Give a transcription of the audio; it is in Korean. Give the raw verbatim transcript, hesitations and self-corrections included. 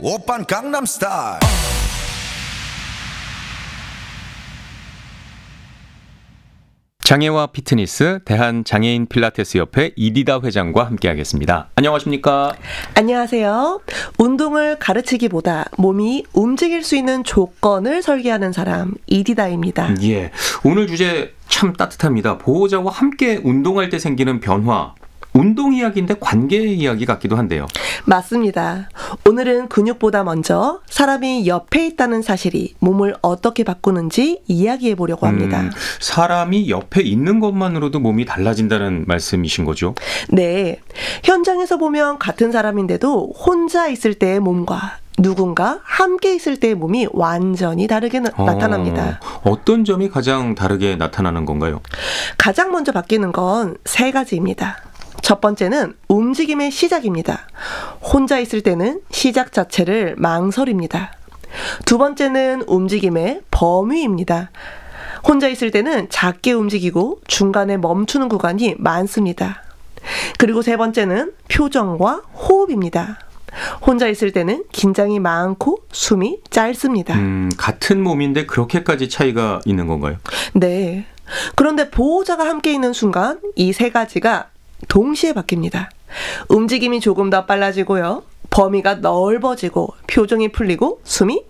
오빤 강남스타일. 장애와 피트니스 대한장애인 필라테스 협회 이디다 회장과 함께하겠습니다. 안녕하십니까? 안녕하세요. 운동을 가르치기보다 몸이 움직일 수 있는 조건을 설계하는 사람 이디다입니다. 예, 오늘 주제 참 따뜻합니다. 보호자와 함께 운동할 때 생기는 변화. 운동 이야기인데 관계 이야기 같기도 한데요. 맞습니다. 오늘은 근육보다 먼저 사람이 옆에 있다는 사실이 몸을 어떻게 바꾸는지 이야기해 보려고 합니다. 음, 사람이 옆에 있는 것만으로도 몸이 달라진다는 말씀이신 거죠? 네. 현장에서 보면 같은 사람인데도 혼자 있을 때의 몸과 누군가 함께 있을 때의 몸이 완전히 다르게 나, 어, 나타납니다. 어떤 점이 가장 다르게 나타나는 건가요? 가장 먼저 바뀌는 건 세 가지입니다. 첫 번째는 움직임의 시작입니다. 혼자 있을 때는 시작 자체를 망설입니다. 두 번째는 움직임의 범위입니다. 혼자 있을 때는 작게 움직이고 중간에 멈추는 구간이 많습니다. 그리고 세 번째는 표정과 호흡입니다. 혼자 있을 때는 긴장이 많고 숨이 짧습니다. 음, 같은 몸인데 그렇게까지 차이가 있는 건가요? 네. 그런데 보호자가 함께 있는 순간 이 세 가지가 동시에 바뀝니다. 움직임이 조금 더 빨라지고요. 범위가 넓어지고 표정이 풀리고 숨이